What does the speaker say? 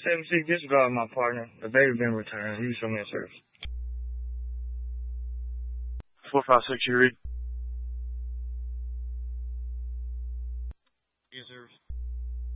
7-6 disregard my partner. The baby been returned. He was showing me a service. 456, you read? Yes, sir.